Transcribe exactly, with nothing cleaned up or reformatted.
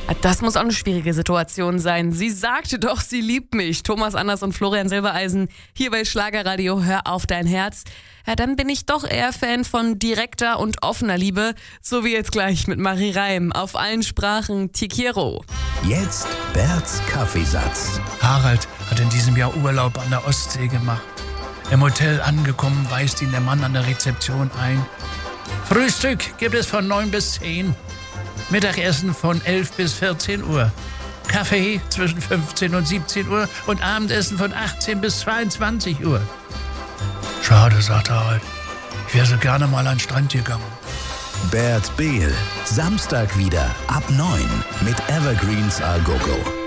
Das muss auch eine schwierige Situation sein. Sie sagte doch, sie liebt mich. Thomas Anders und Florian Silbereisen hier bei Schlagerradio. Hör auf dein Herz. Ja, dann bin ich doch eher Fan von direkter und offener Liebe. So wie jetzt gleich mit Marie Reim. Auf allen Sprachen Te quiero. Jetzt Berts Kaffeesatz. Harald hat in diesem Jahr Urlaub an der Ostsee gemacht. Im Hotel angekommen, weist ihn der Mann an der Rezeption ein. Frühstück gibt es von neun bis zehn. Mittagessen von elf bis vierzehn Uhr. Kaffee zwischen fünfzehn und siebzehn Uhr und Abendessen von achtzehn bis zweiundzwanzig Uhr. Schade, sagt Harald. Ich wäre so gerne mal an den Strand gegangen. Bert Behl, Samstag wieder ab neun mit Evergreens A Go Go.